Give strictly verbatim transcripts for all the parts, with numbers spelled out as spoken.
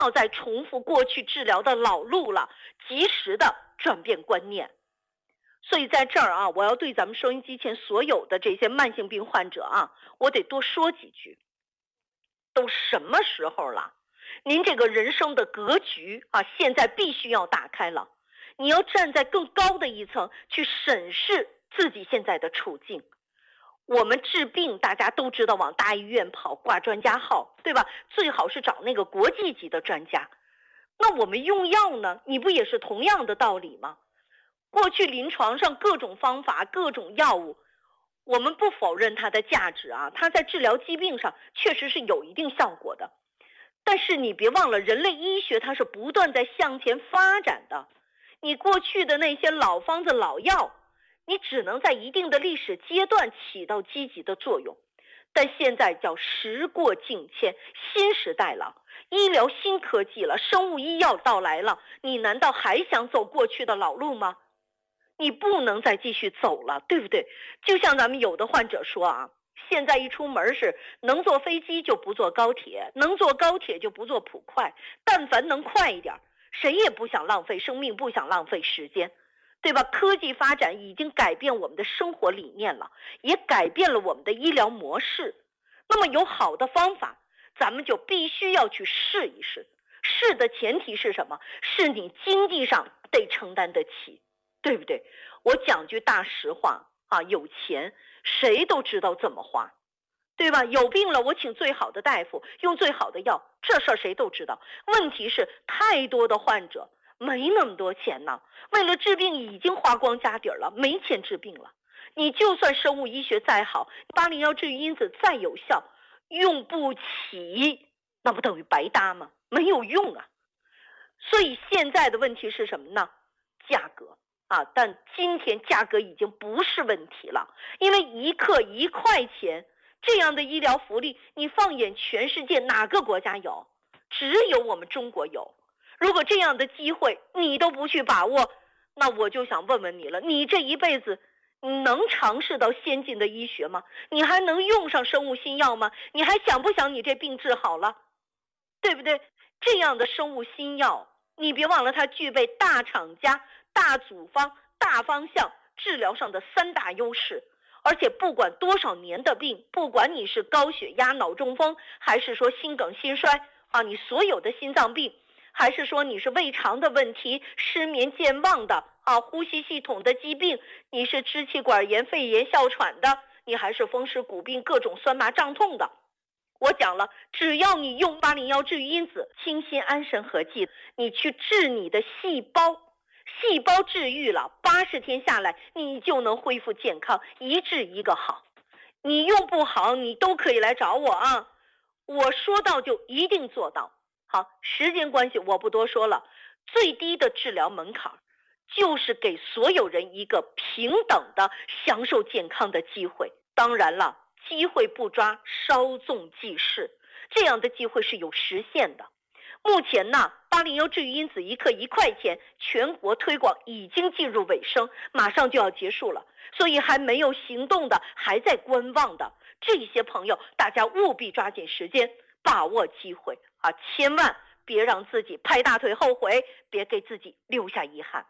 要再重复过去治疗的老路了，及时的转变观念。所以在这儿啊，我要对咱们收音机前所有的这些慢性病患者啊，我得多说几句。都什么时候了？您这个人生的格局啊，现在必须要打开了。你要站在更高的一层去审视自己现在的处境。我们治病大家都知道往大医院跑，挂专家号，对吧？最好是找那个国际级的专家。那我们用药呢，你不也是同样的道理吗？过去临床上各种方法，各种药物，我们不否认它的价值啊，它在治疗疾病上确实是有一定效果的。但是你别忘了，人类医学它是不断在向前发展的。你过去的那些老方子老药，你只能在一定的历史阶段起到积极的作用。但现在叫时过境迁，新时代了，医疗新科技了，生物医药到来了，你难道还想走过去的老路吗？你不能再继续走了，对不对？就像咱们有的患者说啊，现在一出门是能坐飞机就不坐高铁，能坐高铁就不坐普快，但凡能快一点，谁也不想浪费生命，不想浪费时间，对吧？科技发展已经改变我们的生活理念了，也改变了我们的医疗模式。那么有好的方法，咱们就必须要去试一试。试的前提是什么？是你经济上得承担得起，对不对？我讲句大实话啊，有钱谁都知道怎么花，对吧？有病了我请最好的大夫，用最好的药，这事儿谁都知道。问题是太多的患者没那么多钱呢，为了治病已经花光家底儿了，没钱治病了。你就算生物医学再好，八零幺治愈因子再有效，用不起，那不等于白搭吗？没有用啊。所以现在的问题是什么呢？价格啊，但今天价格已经不是问题了，因为一克一块钱这样的医疗福利，你放眼全世界哪个国家有？只有我们中国有。如果这样的机会你都不去把握，那我就想问问你了，你这一辈子你能尝试到先进的医学吗？你还能用上生物新药吗？你还想不想你这病治好了？对不对？这样的生物新药，你别忘了它具备大厂家、大组方、大方向治疗上的三大优势。而且不管多少年的病，不管你是高血压、脑中风，还是说心梗、心衰啊，你所有的心脏病，还是说你是胃肠的问题、失眠、健忘的啊，呼吸系统的疾病，你是支气管炎、肺炎、哮喘的，你还是风湿骨病、各种酸麻胀痛的。我讲了，只要你用八零幺治愈因子，清心安神和剂，你去治你的细胞，细胞治愈了，八十天下来，你就能恢复健康，一治一个好。你用不好，你都可以来找我啊，我说到就一定做到。好，时间关系我不多说了，最低的治疗门槛就是给所有人一个平等的享受健康的机会。当然了，机会不抓，稍纵即逝，这样的机会是有实现的。目前呢，八零幺治愈因子一克一块钱，全国推广已经进入尾声，马上就要结束了。所以还没有行动的，还在观望的这些朋友，大家务必抓紧时间，把握机会啊！千万别让自己拍大腿后悔，别给自己留下遗憾。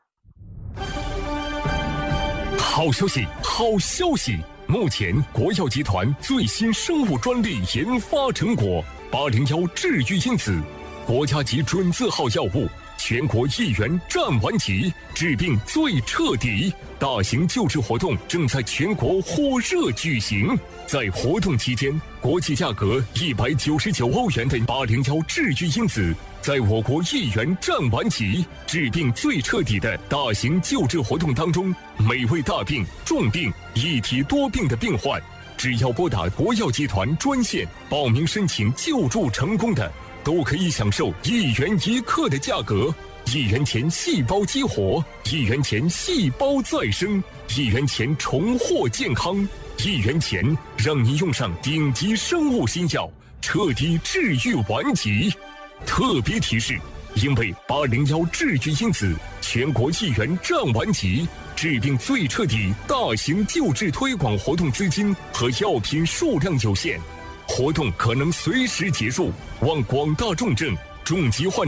好消息，好消息！目前国药集团最新生物专利研发成果八零幺治愈因子，国家级准字号药物，全国一元占完齐，治病最彻底。大型救治活动正在全国火热举行，在活动期间，国际价格一百九十九欧元的八零幺治愈因子，在我国一元占完齐，治病最彻底的大型救治活动当中，每位大病、重病、一体多病的病患，只要拨打国药集团专线报名申请救助成功的，都可以享受一元一克的价格。一元钱细胞激活，一元钱细胞再生，一元钱重获健康，一元钱让你用上顶级生物新药，彻底治愈顽疾。特别提示，因为八零幺治愈因子全国一元占完齐，治病最彻底大型救治推广活动资金和药品数量有限，活动可能随时结束，望广大重症、重疾患者